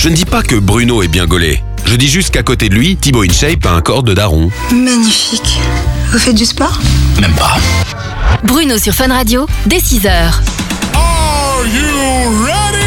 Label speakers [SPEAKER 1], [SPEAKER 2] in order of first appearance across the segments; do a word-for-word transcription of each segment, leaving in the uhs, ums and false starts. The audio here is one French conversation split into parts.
[SPEAKER 1] Je ne dis pas que Bruno est bien gaulé. Je dis juste qu'à côté de lui, Thibaut InShape a un corps de daron.
[SPEAKER 2] Magnifique. Vous faites du sport ?
[SPEAKER 1] Même pas.
[SPEAKER 3] Bruno sur Fun Radio, dès six heures.
[SPEAKER 4] Are you ready?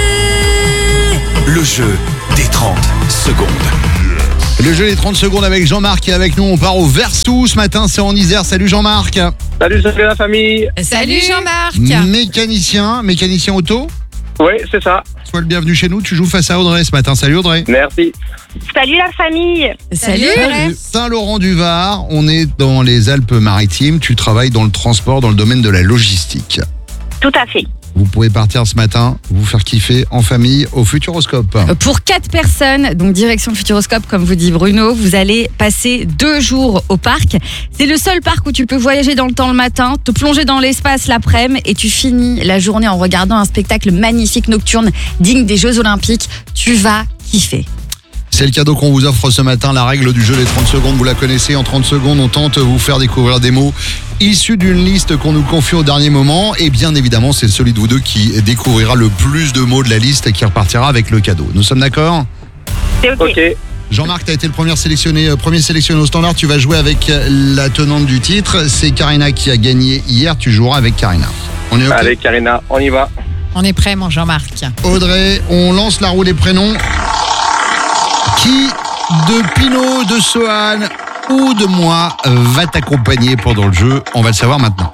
[SPEAKER 1] Le jeu des trente secondes.
[SPEAKER 5] Le jeu des trente secondes avec Jean-Marc qui est avec nous. On part au Versou ce matin, c'est en Isère. Salut Jean-Marc.
[SPEAKER 6] Salut, salut la famille.
[SPEAKER 7] Salut Jean-Marc.
[SPEAKER 5] Mécanicien, mécanicien auto.
[SPEAKER 6] Oui, c'est ça.
[SPEAKER 5] Sois le bienvenu chez nous. Tu joues face à Audrey ce matin. Salut Audrey.
[SPEAKER 6] Merci.
[SPEAKER 8] Salut la famille.
[SPEAKER 7] Salut.
[SPEAKER 5] Saint-Laurent-du-Var, on est dans les Alpes-Maritimes. Tu travailles dans le transport, dans le domaine de la logistique.
[SPEAKER 8] Tout à fait.
[SPEAKER 5] Vous pouvez partir ce matin, vous faire kiffer en famille au Futuroscope.
[SPEAKER 7] Pour quatre personnes, donc direction Futuroscope, comme vous dit Bruno, vous allez passer deux jours au parc. C'est le seul parc où tu peux voyager dans le temps le matin, te plonger dans l'espace l'après-midi et tu finis la journée en regardant un spectacle magnifique nocturne digne des Jeux Olympiques. Tu vas kiffer.
[SPEAKER 5] C'est le cadeau qu'on vous offre ce matin. La règle du jeu des trente secondes, vous la connaissez. En trente secondes, on tente de vous faire découvrir des mots issus d'une liste qu'on nous confie au dernier moment. Et bien évidemment, c'est celui de vous deux qui découvrira le plus de mots de la liste et qui repartira avec le cadeau. Nous sommes d'accord ?
[SPEAKER 8] C'est ok.
[SPEAKER 6] Ok.
[SPEAKER 5] Jean-Marc, tu as été le premier sélectionné, premier sélectionné au standard. Tu vas jouer avec la tenante du titre. C'est Karina qui a gagné hier. Tu joueras avec Karina. On est ok ?
[SPEAKER 6] Allez, Karina, on y va.
[SPEAKER 7] On est prêt, mon Jean-Marc.
[SPEAKER 5] Audrey, on lance la roue des prénoms. Qui de Pinot, de Sohan ou de moi va t'accompagner pendant le jeu ? On va le savoir maintenant.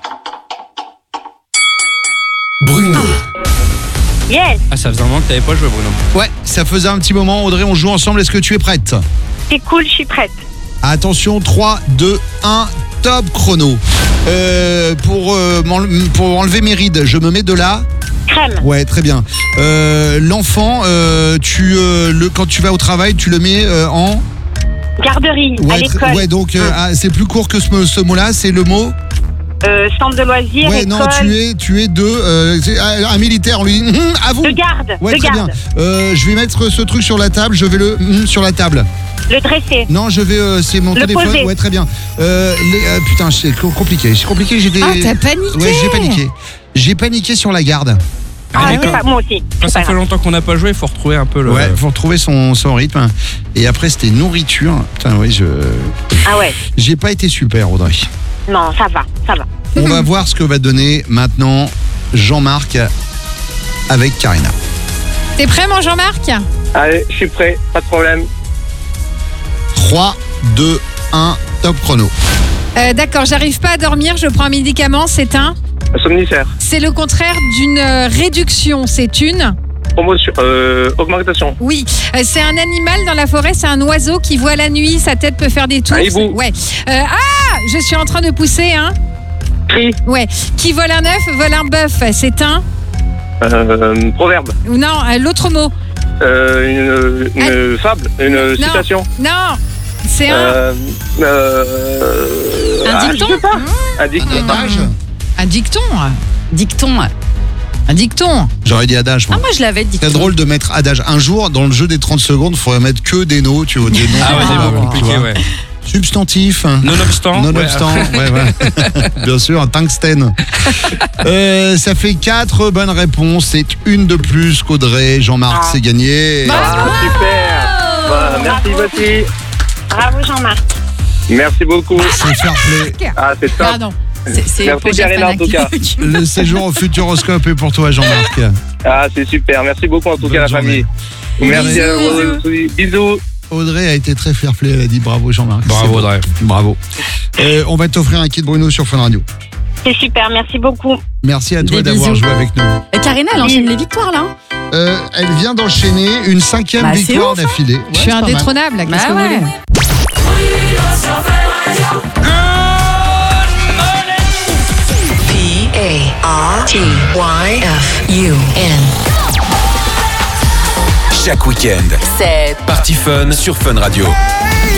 [SPEAKER 1] Bruno.
[SPEAKER 8] Yes.
[SPEAKER 9] Ah, ça faisait un moment que t'avais pas joué, Bruno.
[SPEAKER 5] Ouais, ça faisait un petit moment. Audrey, on joue ensemble. Est-ce que tu es prête ?
[SPEAKER 8] C'est cool, je suis prête.
[SPEAKER 5] Attention, trois, deux, un, top chrono. Euh, pour, euh, pour enlever mes rides, je me mets de là.
[SPEAKER 8] Crème.
[SPEAKER 5] Ouais, très bien. Euh, l'enfant, euh, tu, euh, le, quand tu vas au travail, tu le mets euh, en...
[SPEAKER 8] Garderie,
[SPEAKER 5] Ouais,
[SPEAKER 8] à
[SPEAKER 5] tr-
[SPEAKER 8] l'école.
[SPEAKER 5] ouais donc euh, ah, c'est plus court que ce, ce mot-là, c'est le mot...
[SPEAKER 8] Euh, centre de loisirs,
[SPEAKER 5] Ouais,
[SPEAKER 8] école.
[SPEAKER 5] non, tu es, tu es de... euh, c'est, euh, un militaire, on lui dit... Hum, à vous.
[SPEAKER 8] De garde.
[SPEAKER 5] Ouais,
[SPEAKER 8] de
[SPEAKER 5] très
[SPEAKER 8] garde.
[SPEAKER 5] bien. Euh, je vais mettre ce truc sur la table, je vais le... hum, sur la table.
[SPEAKER 8] Le dresser.
[SPEAKER 5] Non, je vais... euh, c'est mon
[SPEAKER 8] Le
[SPEAKER 5] téléphone.
[SPEAKER 8] poser.
[SPEAKER 5] Ouais, très bien. Euh, les, euh, putain, c'est co- compliqué. C'est compliqué, j'ai des...
[SPEAKER 7] Ah, t'as paniqué.
[SPEAKER 5] Ouais, j'ai paniqué. J'ai paniqué sur la garde.
[SPEAKER 8] Ah,
[SPEAKER 9] mais
[SPEAKER 8] c'est
[SPEAKER 9] quand-
[SPEAKER 8] pas moi aussi.
[SPEAKER 9] Quand
[SPEAKER 8] C'est
[SPEAKER 9] ça
[SPEAKER 8] pas
[SPEAKER 9] fait
[SPEAKER 8] grave.
[SPEAKER 9] longtemps qu'on n'a pas joué, il faut retrouver un peu le.
[SPEAKER 5] Ouais, faut retrouver son, son rythme. Et après, c'était nourriture. Putain, oui, je...
[SPEAKER 8] Ah ouais.
[SPEAKER 5] J'ai pas été super, Audrey.
[SPEAKER 8] Non, ça va, ça va.
[SPEAKER 5] On va voir ce que va donner maintenant Jean-Marc avec Karina.
[SPEAKER 7] T'es prêt, mon Jean-Marc ?
[SPEAKER 6] Allez, je suis prêt, pas de problème.
[SPEAKER 5] trois, deux, un, top chrono.
[SPEAKER 7] Euh, D'accord, j'arrive pas à dormir, je prends un médicament, c'est un...
[SPEAKER 6] Somnifère.
[SPEAKER 7] C'est le contraire d'une euh, réduction, c'est une...
[SPEAKER 6] Promotion. Euh, augmentation.
[SPEAKER 7] Oui, euh, c'est un animal dans la forêt, c'est un oiseau qui voit la nuit, sa tête peut faire des tours.
[SPEAKER 6] Un hibou.
[SPEAKER 7] Ouais. Euh, ah, je suis en train de pousser, hein.
[SPEAKER 6] Cri.
[SPEAKER 7] Ouais. Qui vole un œuf, vole un bœuf. C'est un...
[SPEAKER 6] Euh, proverbe.
[SPEAKER 7] Ou non, euh, l'autre mot.
[SPEAKER 6] Euh, une une fable. Une citation.
[SPEAKER 7] Non, c'est un...
[SPEAKER 6] Euh, euh,
[SPEAKER 7] Un
[SPEAKER 6] ah,
[SPEAKER 7] dicton.
[SPEAKER 6] je sais pas. Un dicton.
[SPEAKER 5] Un adage ?
[SPEAKER 7] Un dicton. Dicton. Un dicton.
[SPEAKER 5] J'aurais dit adage, moi.
[SPEAKER 7] Ah, moi je l'avais dicton.
[SPEAKER 5] C'est drôle de mettre adage. Un jour, dans le jeu des trente secondes, il faudrait mettre que des noms, tu vois, des noms.
[SPEAKER 9] Ah ouais, c'est
[SPEAKER 5] Ah,
[SPEAKER 9] pas
[SPEAKER 5] tu
[SPEAKER 9] compliqué,
[SPEAKER 5] vois.
[SPEAKER 9] ouais.
[SPEAKER 5] Substantif.
[SPEAKER 9] Nonobstant.
[SPEAKER 5] Nonobstant, ouais, ouais. Bien sûr, un tungstène. Euh, ça fait quatre bonnes réponses. C'est une de plus qu'Audrey. Jean-Marc,
[SPEAKER 8] Ah.
[SPEAKER 5] c'est gagné.
[SPEAKER 6] Ah, super. Bah, merci, voici.
[SPEAKER 8] Bravo Jean-Marc.
[SPEAKER 6] Merci beaucoup.
[SPEAKER 5] C'est fair play.
[SPEAKER 6] Ah, c'est top.
[SPEAKER 7] Pardon. C'est, c'est
[SPEAKER 6] Merci,
[SPEAKER 7] pour Jeff
[SPEAKER 6] Karina, en tout cas.
[SPEAKER 7] Panaki.
[SPEAKER 5] Le séjour au Futuroscope est pour toi, Jean-Marc.
[SPEAKER 6] Ah, c'est super. Merci beaucoup, en tout
[SPEAKER 5] Bonne
[SPEAKER 6] cas, la
[SPEAKER 5] journée.
[SPEAKER 6] famille. Merci à vous. Bisous.
[SPEAKER 5] Audrey a été très fair play. Elle a dit bravo, Jean-Marc.
[SPEAKER 9] Bravo,
[SPEAKER 5] C'est bon.
[SPEAKER 9] Audrey.
[SPEAKER 5] Bravo. Euh, on va t'offrir un kit Bruno sur Fun Radio.
[SPEAKER 8] C'est super, merci beaucoup.
[SPEAKER 5] Merci à toi
[SPEAKER 7] Des
[SPEAKER 5] d'avoir
[SPEAKER 7] bisous.
[SPEAKER 5] joué avec nous.
[SPEAKER 7] Et Karina, elle enchaîne les victoires là.
[SPEAKER 5] Euh, elle vient d'enchaîner une cinquième
[SPEAKER 7] Bah, c'est
[SPEAKER 5] victoire
[SPEAKER 7] ouf, hein.
[SPEAKER 5] d'affilée. Ouais,
[SPEAKER 7] Je suis
[SPEAKER 5] c'est pas mal.
[SPEAKER 7] indétrônable, là. Qu'est-ce
[SPEAKER 3] Bah
[SPEAKER 7] que vous
[SPEAKER 3] ouais.
[SPEAKER 7] voulez ?
[SPEAKER 10] P A R T Y F U N.
[SPEAKER 1] Chaque week-end,
[SPEAKER 3] C'est
[SPEAKER 1] Party Fun sur Fun Radio.